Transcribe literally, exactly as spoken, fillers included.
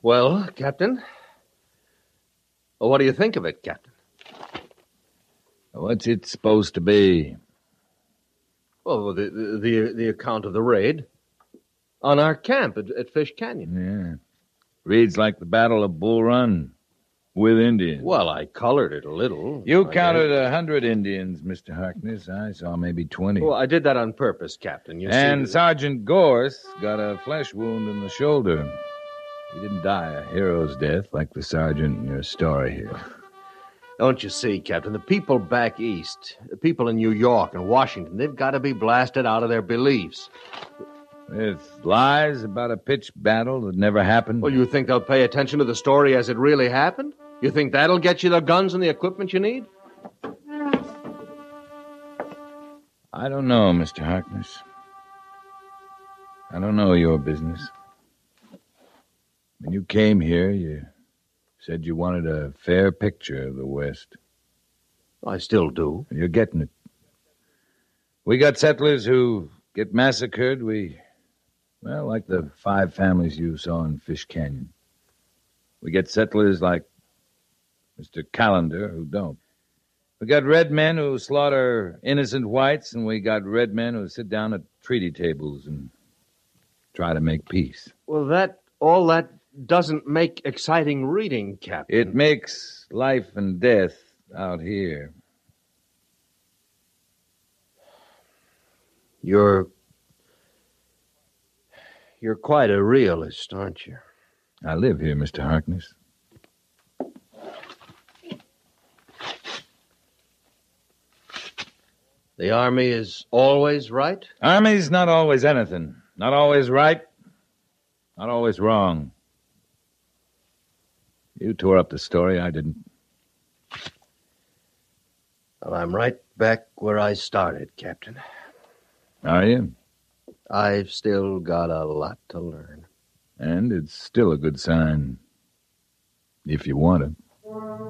Well, Captain? What do you think of it, Captain? What's it supposed to be? Well, the the the account of the raid on our camp at, at Fish Canyon. Yeah. Reads like the Battle of Bull Run with Indians. Well, I colored it a little. You I counted guess. a hundred Indians, Mister Harkness. I saw maybe twenty. Well, I did that on purpose, Captain. You and see, Sergeant Gorse got a flesh wound in the shoulder. He didn't die a hero's death like the sergeant in your story here. Don't you see, Captain? The people back east, the people in New York and Washington, they've got to be blasted out of their beliefs. With lies about a pitched battle that never happened? Well, you think they'll pay attention to the story as it really happened? You think that'll get you the guns and the equipment you need? I don't know, Mister Harkness. I don't know your business. When you came here, you said you wanted a fair picture of the West. I still do. You're getting it. We got settlers who get massacred. We, well, like the five families you saw in Fish Canyon. We get settlers like Mister Callender who don't. We got red men who slaughter innocent whites, and we got red men who sit down at treaty tables and try to make peace. Well, that, all that doesn't make exciting reading, Captain. It makes life and death out here. You're... You're quite a realist, aren't you? I live here, Mister Harkness. The Army is always right? Army's not always anything. Not always right. Not always wrong. You tore up the story, I didn't. Well, I'm right back where I started, Captain. Are you? I've still got a lot to learn. And it's still a good sign. If you want it.